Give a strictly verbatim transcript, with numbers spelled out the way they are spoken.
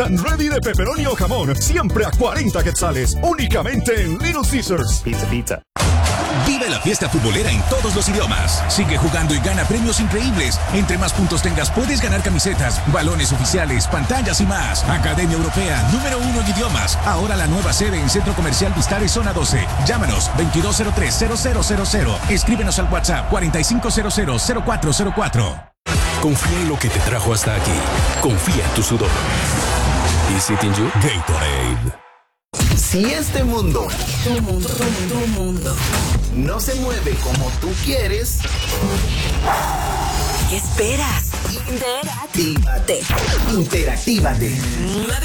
And ready de pepperoni o jamón, siempre a cuarenta quetzales, únicamente en Little Caesars. Pizza, pizza. Vive la fiesta futbolera en todos los idiomas. Sigue jugando y gana premios increíbles. Entre más puntos tengas, puedes ganar camisetas, balones oficiales, pantallas y más. Academia Europea, número uno en idiomas. Ahora la nueva sede en Centro Comercial Vistares, Zona doce. Llámanos veintidós cero tres cero cero cero cero. Escríbenos al WhatsApp cuarenta y cinco cero cero cero cuatro cero cuatro. Confía en lo que te trajo hasta aquí. Confía en tu sudor. Is it in you? Gatorade. Si este mundo, tu mundo, tu mundo, no se mueve como tú quieres, ¿qué esperas? Interactívate. Interactívate.